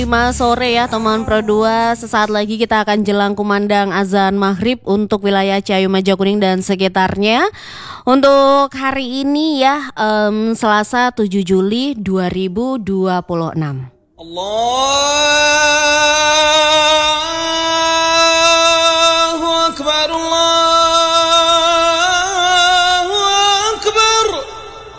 5 sore ya teman Pro 2. Sesaat lagi kita akan jelang kumandang azan maghrib untuk wilayah Ciayu Majakuning dan sekitarnya. Untuk hari ini ya Selasa 7 Juli 2026. Allah